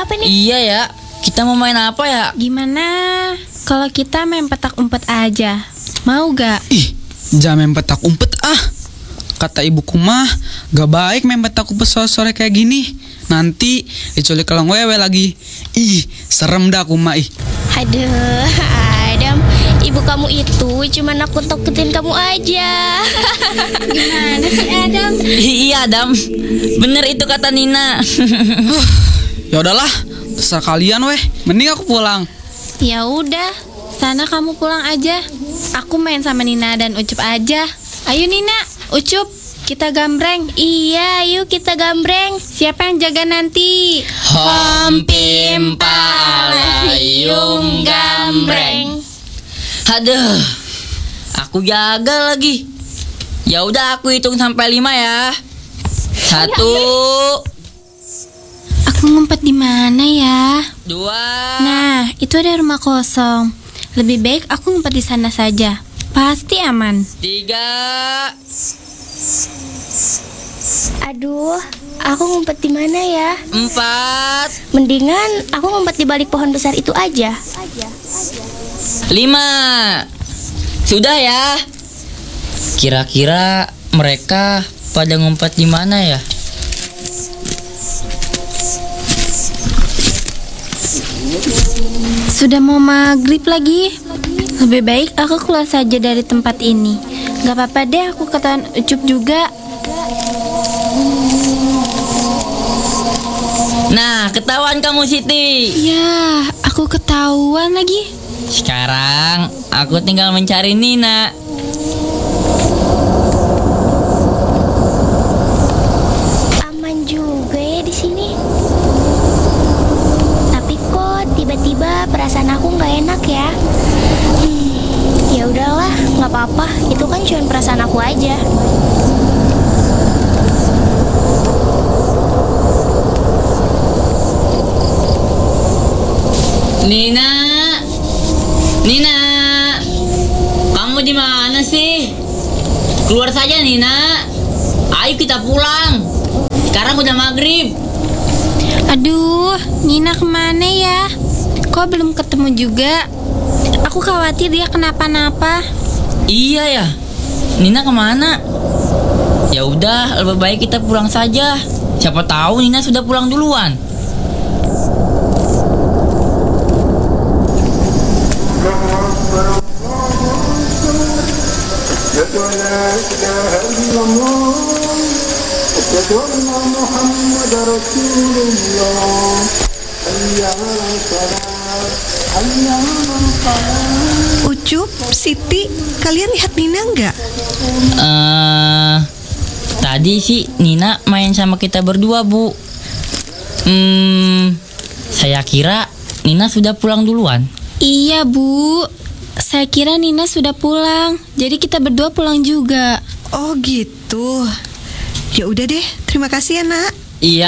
apa nih? Iya ya, kita mau main apa ya? Gimana kalau kita main petak umpet aja? Mau gak? Ih, jangan main petak umpet ah. Kata ibuku mah, gak baik main petak umpet sore-sore kayak gini. Nanti diculik kelong wewe lagi. Ih, serem dah aku mah ih. Aduh, Adam, ibu kamu itu cuma nakut-nakutin kamu aja. Gimana sih Adam? Iya Adam, bener itu kata Nina. Ya udahlah, terserah kalian weh. Mending aku pulang. Ya udah, sana kamu pulang aja. Aku main sama Nina dan Ucup aja. Ayo Nina, Ucup, kita gambreng. Iya, yuk kita gambreng. Siapa yang jaga nanti? Hom pimpa alayung gambreng. Aduh, aku jaga lagi. Ya udah aku hitung sampai 5 ya. 1, Aku ngumpet di mana ya? 2, Nah, itu ada rumah kosong. Lebih baik aku ngumpet di sana saja. Pasti aman. 3. Aduh, aku ngumpet di mana ya? 4, Mendingan aku ngumpet di balik pohon besar itu aja. 5. Sudah ya. Kira-kira mereka pada ngumpet di mana ya? Sudah mau maghrib lagi. Lebih baik aku keluar saja dari tempat ini. Gak apa-apa deh aku ketahuan Ucup juga. Nah, ketahuan kamu Siti. Ya, aku ketahuan lagi. Sekarang aku tinggal mencari Nina. Aman juga ya di sini. Tapi kok tiba-tiba perasaan aku nggak enak ya. Ya udahlah, nggak apa-apa. Itu kan cuma perasaan aku aja. Nina, Nina, kamu di mana sih? Keluar saja Nina. Ayo kita pulang. Sekarang udah maghrib. Aduh, Nina kemana ya? Kok belum ketemu juga? Aku khawatir dia kenapa-napa. Iya ya, Nina kemana? Ya udah, lebih baik kita pulang saja. Siapa tahu Nina sudah pulang duluan. Ucup, Siti, kalian lihat Nina nggak? Tadi sih Nina main sama kita berdua, Bu. Saya kira Nina sudah pulang duluan. Iya, Bu. Saya kira Nina sudah pulang. Jadi kita berdua pulang juga. Oh gitu. Ya udah deh, terima kasih ya nak. Iya.